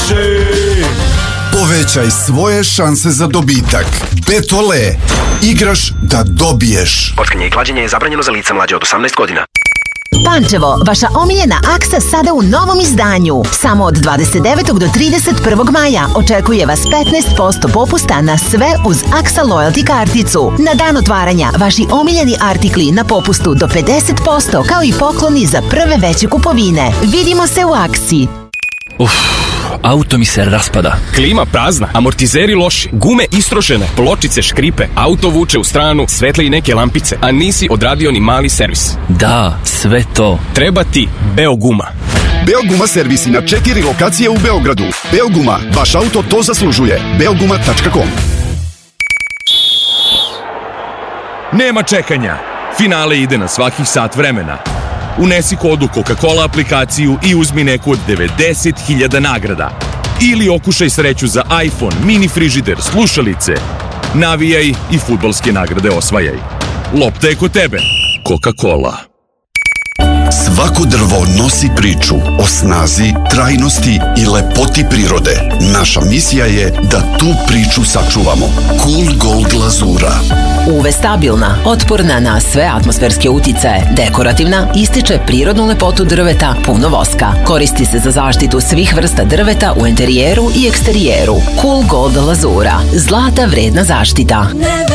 više. Povećaj svoje šanse za dobitak. Betole. Igraš da dobiješ. Kockanje i klađenje je zabranjeno za lica mlađe od 18 godina. Pančevo, vaša omiljena Aksa sada u novom izdanju. Samo od 29. do 31. maja očekuje vas 15% popusta na sve uz Aksa Loyalty karticu. Na dan otvaranja vaši omiljeni artikli na popustu do 50%, kao i pokloni za prve veće kupovine. Vidimo se u Aksi. Auto mi se raspada. Klima prazna, amortizeri loši, gume istrošene, pločice škripe, auto vuče u stranu, svetle i neke lampice, a nisi odradio ni mali servis. Da, sve to. Treba ti Beoguma. Beoguma servisi na 4 lokacije u Beogradu. Beoguma, vaš auto to zaslužuje. Beoguma.com. Nema čekanja. Finale ide na svakih sat vremena. Unesi kodu Coca-Cola aplikaciju i uzmi neku od 90.000 nagrada. Ili okušaj sreću za iPhone, mini frižider, slušalice. Navijaj i fudbalske nagrade osvajaj. Lopta je kod tebe. Coca-Cola. Svako drvo nosi priču o snazi, trajnosti i lepoti prirode. Naša misija je da tu priču sačuvamo. Cool Gold glazura. UV stabilna, otporna na sve atmosferske uticaje, dekorativna, ističe prirodnu lepotu drveta, puno voska. Koristi se za zaštitu svih vrsta drveta u enterijeru i eksterijeru. Cool Gold glazura. Zlata vredna zaštita.